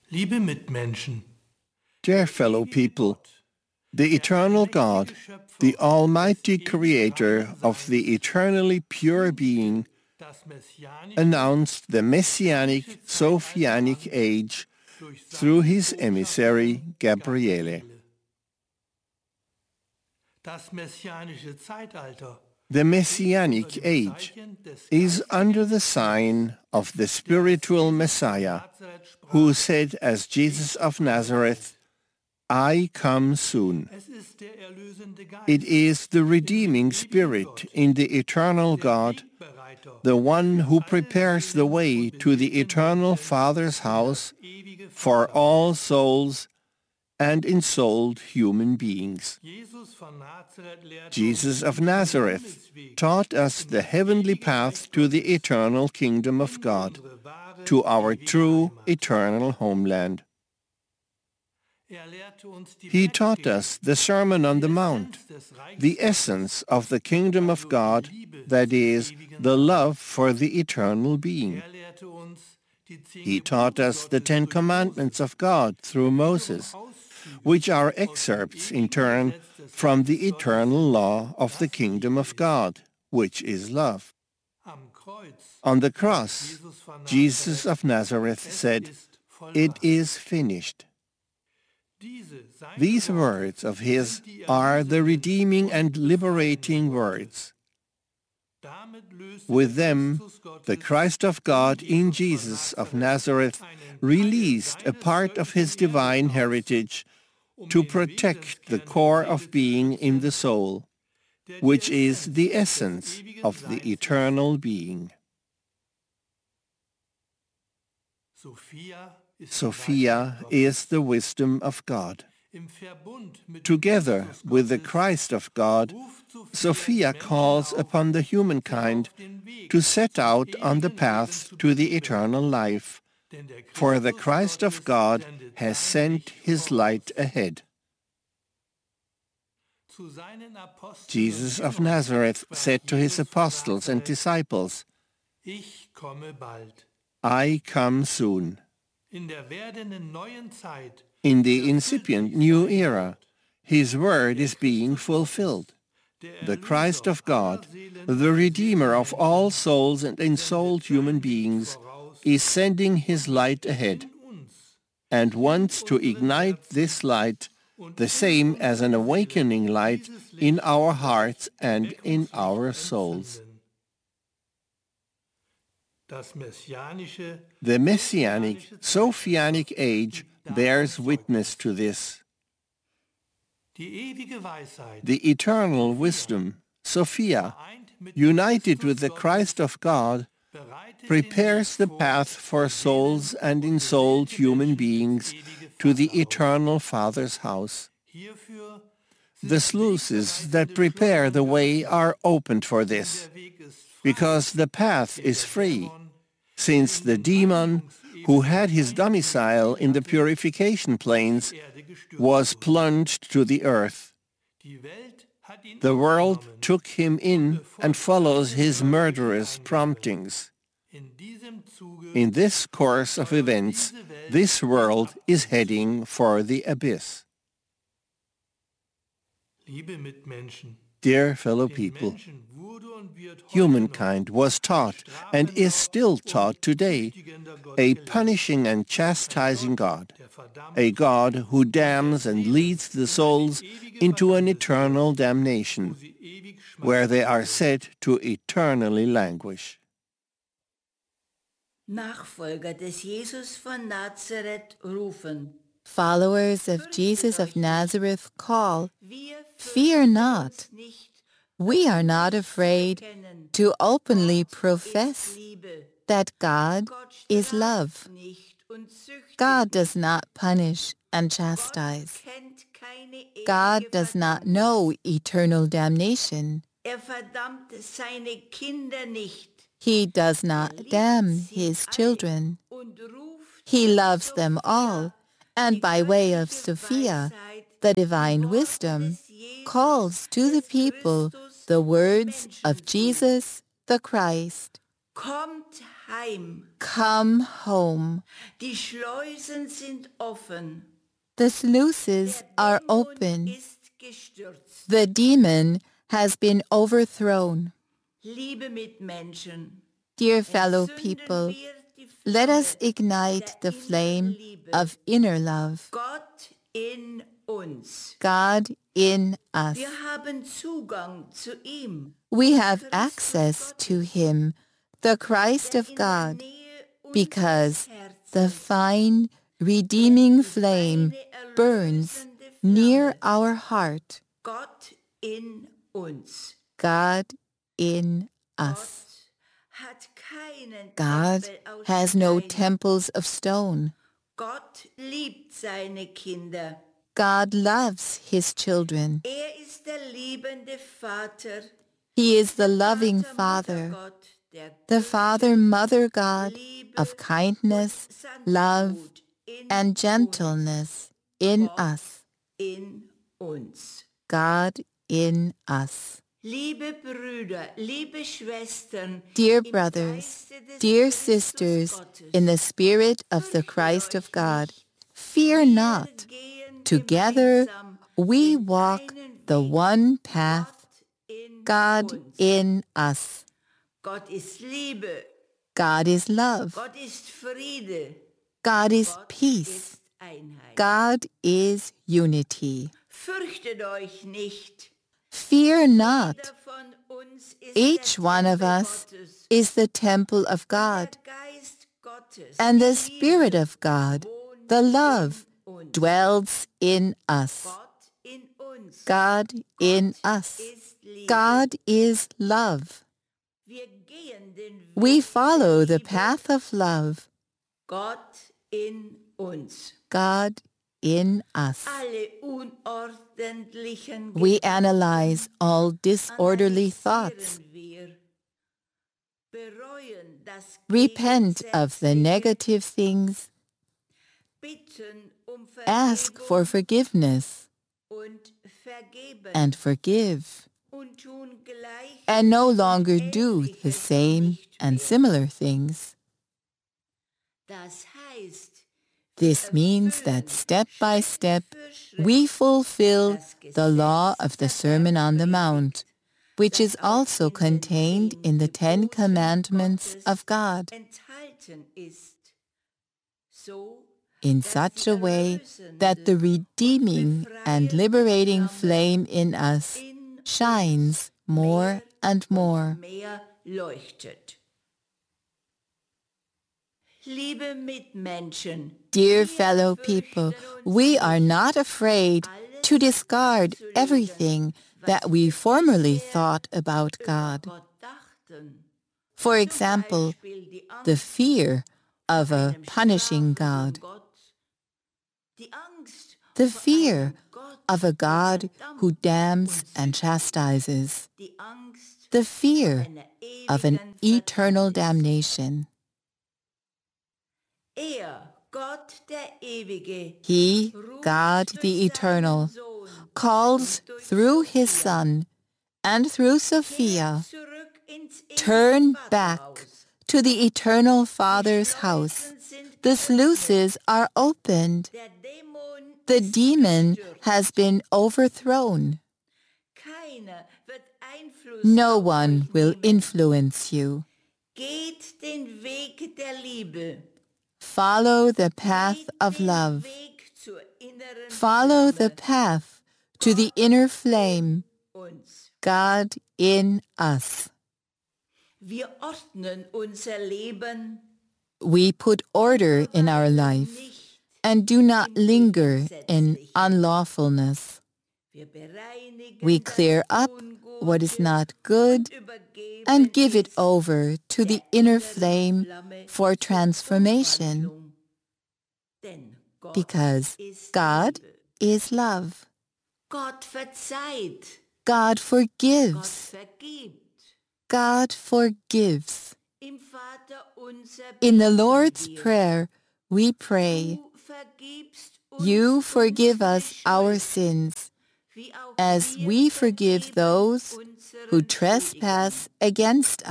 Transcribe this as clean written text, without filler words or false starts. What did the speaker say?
Liebe Mitmenschen, Dear fellow people, the eternal God, the almighty creator of the eternally pure being, announced the messianic Sophianic age through his emissary Gabriele. Das messianische Zeitalter The messianic age is under the sign of the spiritual Messiah, who said as Jesus of Nazareth, "I come soon." It is the redeeming spirit in the eternal God, the one who prepares the way to the eternal Father's house for all souls and ensouled human beings. Jesus of Nazareth taught us the heavenly path to the eternal kingdom of God, to our true eternal homeland. He taught us the Sermon on the Mount, the essence of the kingdom of God, that is, the love for the eternal being. He taught us the Ten Commandments of God through Moses, which are excerpts in turn from the eternal law of the kingdom of God, which is love. On the cross, Jesus of Nazareth said, "It is finished." These words of his are the redeeming and liberating words. With them, the Christ of God in Jesus of Nazareth released a part of his divine heritage to protect the core of being in the soul, which is the essence of the eternal being. Sophia is the wisdom of God. Together with the Christ of God, Sophia calls upon the humankind to set out on the path to the eternal life, for the Christ of God has sent his light ahead. Jesus of Nazareth said to his apostles and disciples, "I come soon." In the incipient new era, his word is being fulfilled. The Christ of God, the Redeemer of all souls and ensouled human beings, is sending his light ahead and wants to ignite this light, the same as an awakening light, in our hearts and in our souls. The messianic Sophianic age bears witness to this. The eternal wisdom, Sophia, united with the Christ of God, prepares the path for souls and ensouled human beings to the eternal Father's house. The sluices that prepare the way are opened for this, because the path is free, since the demon, who had his domicile in the purification plains, was plunged to the earth. The world took him in and follows his murderous promptings. In this course of events, this world is heading for the abyss. Dear fellow people, humankind was taught and is still taught today a punishing and chastising God, a God who damns and leads the souls into an eternal damnation, where they are said to eternally languish. Nachfolger des Jesus von Nazareth rufen. Followers of Jesus of Nazareth call, "Fear not." We are not afraid to openly profess that God is love. God does not punish and chastise. God does not know eternal damnation. He does not damn his children. He loves them all, and by way of Sophia, the divine wisdom, calls to the people the words of Jesus the Christ. Kommt heim. Come home. Die Schleusen sind offen. The sluices Der are Dämon open. ist gestürzt. The demon has been overthrown. Liebe Mitmenschen, Dear fellow entzünden people, wir die let us Flamme ignite der the inneren flame Liebe. of inner love. Gott in uns. God in us. Wir haben Zugang zu ihm. We have Christus access to Gottes, him, the Christ der of in der God, Nähe unseres because the Herzens fine, redeeming die flame feine, burns erlösende near Flamme. our heart. Gott in uns. God in us. Gott hat keinen God Tempel aus has no Stein. temples of stone. Gott liebt seine Kinder. God loves his children. Ist der liebende Vater, He is the der loving Vater, Father, Muttergott, der the Güte, Father, Mother God Liebe of kindness, und love, Sanftmut in and uns. gentleness in Gott us. in uns. God in us. Liebe Brüder, liebe Schwestern, Dear im brothers, Geiste des dear Christus sisters, Gottes, in the spirit of the fürchtet Christ euch of God, nicht. fear Wir not. gehen Together gemeinsam we den walk einen the Weg. one path, Gott in God uns. in us. Gott ist Liebe. God is love. Gott ist Friede. God is Gott peace. ist Einheit. God is unity. Fürchtet euch nicht. Fear not. Jeder von uns ist Each der one of Tempel us Gottes. is the temple of God, Der Geist Gottes, and the die Spirit Liebe, of God, wohnt the love, in uns. dwells in us. Gott in uns. God in Gott us. ist Liebe. God is love. Wir gehen den Weg We der follow the Liebe. path of love. Gott in uns. God in us. Alle unordentlichen We Gedanken analyze all disorderly analysieren thoughts, wir, bereuen das repent of the Gegensätzliche, negative things, bitten ask for forgiveness, und vergeben and forgive, und tun Gleiches and no und longer do the Ähnliches same nicht and mehr. similar things. Das heißt, This means that step by step we fulfill the law of the Sermon on the Mount, which is also contained in the 10 Commandments of God, enthalten ist, so in such a way that the redeeming and liberating flame in us in shines more and more. mehr leuchtet. Liebe Mitmenschen, Dear fellow people, we are not afraid to discard everything that we formerly thought about God. Gott dachten, For example, the fear of a punishing God, die Angst the vor fear einem Gott, of a God der who verdammt damns und and sühnt, chastises, die Angst the fear einer of an ewigen eternal Verdammnis. damnation. Gott der Ewige, He, ruft God durch the seinen Eternal, Sohn calls und durch through His Sophia, Son and through kehrt Sophia, zurück ins ewige turn back Vaterhaus. to the Eternal Father's Die house. Schleusen sind The geöffnet. sluices are opened. Der Dämon The ist demon gestürzt. has been overthrown. Keiner wird Einfluss No auf one euch will nehmen. influence you. Geht den Weg der Liebe. Follow the path Geht of den love. Weg zur inneren Follow the Flamme. path to the inner flame, Uns. God in us. Wir ordnen unser Leben. We put order in our life Nicht. and do not linger in unlawfulness. Wir bereinigen We das clear up what is Ungute not good und übergeben and give it es over to the der inner inneren flame Flamme for zur transformation, Umwandlung. Denn Gott because ist God Liebe. is love. Gott verzeiht. God Gott forgives. vergibt. God forgives. Im Vater unser In the beten Lord's wir. Prayer, we pray, Du vergibst uns You forgive unsere us our Schuld, sins, wie auch as wir we forgive vergeben those unseren who Schuldigern. trespass against